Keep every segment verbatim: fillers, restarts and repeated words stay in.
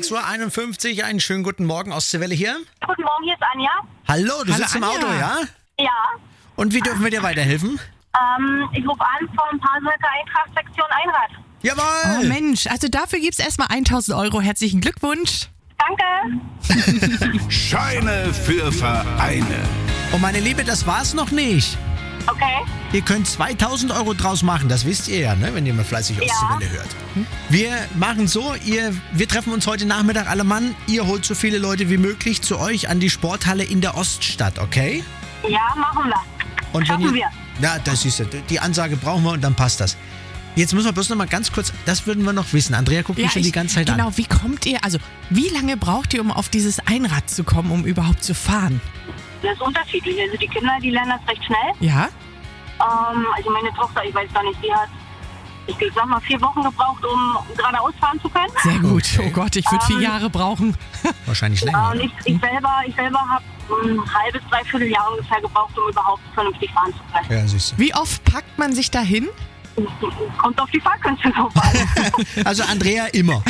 sechs Uhr einundfünfzig, einen schönen guten Morgen, Ostseewelle hier. Guten Morgen, hier ist Anja. Hallo, du Hallo, sitzt im Anja. Auto, ja? Ja, Und wie dürfen wir dir weiterhelfen? ähm, ich rufe an vom Parselker Eintracht Sektion Einrad. Jawohl! Oh Mensch, also dafür gibt's erstmal tausend Euro. Herzlichen Glückwunsch. Danke. Scheine für Vereine. Und meine Liebe, das war's noch nicht. Okay. Ihr könnt zweitausend Euro draus machen, das wisst ihr ja, ne? Wenn ihr mal fleißig Ja. Ostseewelle hört. Wir machen so, ihr, wir treffen uns heute Nachmittag alle Mann. Ihr holt so viele Leute wie möglich zu euch an die Sporthalle in der Oststadt, okay? Ja, machen wir. Und Schaffen ihr, wir. Ja, das ist die Ansage brauchen wir und dann passt das. Jetzt müssen wir bloß noch mal ganz kurz, das würden wir noch wissen. Andrea guckt mich schon ich- die ganze Zeit genau, an. wie kommt ihr, also wie lange braucht ihr, um auf dieses Einrad zu kommen, um überhaupt zu fahren? Das ist unterschiedlich. Also die Kinder, die lernen das recht schnell. Ja? Ähm, also meine Tochter, ich weiß gar nicht, die hat, ich sag mal, vier Wochen gebraucht, um geradeaus fahren zu können. Sehr gut. Okay. Oh Gott, ich würde vier Ähm, Jahre brauchen. Wahrscheinlich länger. Und oder? ich, ich selber, ich selber habe ein halbes, dreiviertel Jahr ungefähr gebraucht, um überhaupt vernünftig fahren zu können. Ja, siehst du. Wie oft packt man sich dahin? Kommt auf die Fahrkünste drauf an. Also Andrea immer.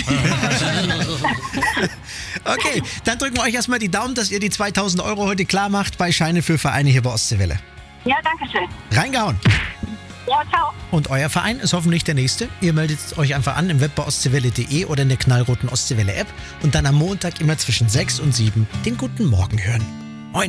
Okay, dann drücken wir euch erstmal die Daumen, dass ihr die zweitausend Euro heute klar macht bei Scheine für Vereine hier bei Ostseewelle. Ja, danke schön. Reingehauen. Ja, ciao. Und euer Verein ist hoffentlich der nächste. Ihr meldet euch einfach an im Web bei ostseewelle punkt de oder in der knallroten Ostseewelle App und dann am Montag immer zwischen sechs und sieben den guten Morgen hören.